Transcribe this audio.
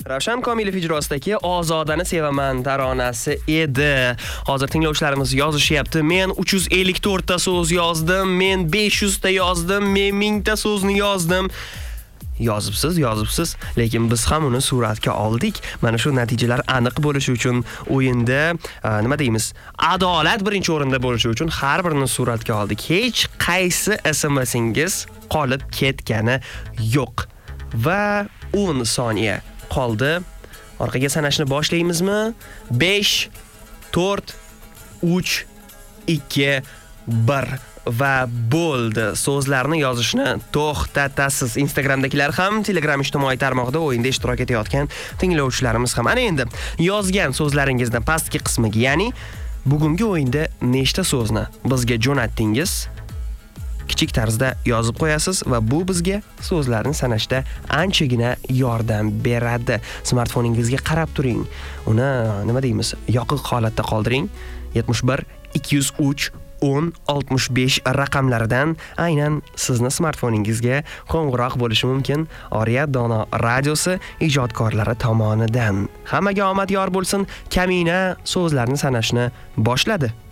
Ravshan Komilov ijrosidagi Ozodani sevaman taronasi edi. Hozir tinglovchilarimiz yozishyapti. Men 354 ta so'z yozdim, men 500 ta yozdim, men 1000 ta so'zni yozdim. Yozibsiz, lekin biz ham uni suratga oldik. Mana shu natijalar aniq bo'lishi uchun o'yinda nima deymiz? Adolat birinchi o'rinda bo'lishi uchun har birini suratga oldik. Hech qaysi SMSingiz qolib ketgani yo'q. Va 10 soniya qoldi. Orqaga sanashni boshlaymizmi? 5 4 3 2 1 va bo'ldi. So'zlarni yozishni to'xtatasiz. Instagramdagilar ham, Telegram ijtimoiy tarmog'ida o'yinda ishtirok etayotgan tinglovchilarimiz ham. Ana endi yozgan so'zlaringizning pastki qismiga, ya'ni bugungi o'yinda nechta so'zni bizga jo'natdingiz? Kichik tarzda yozib qo'yasiz va bu bizga so'zlarni sanashda anchagina yordam beradi. Smartfoningizga qarab turing. Uni nima deymiz? Yoqiq holatda qoldiring. 71 203 10 65 raqamlaridan aynan sizni smartfoningizga qo'ng'iroq bo'lishi mumkin. Oriya Dono radiosi ijodkorlari tomonidan. Hammaga omad yor bo'lsin. Kamina so'zlarni sanashni boshladi.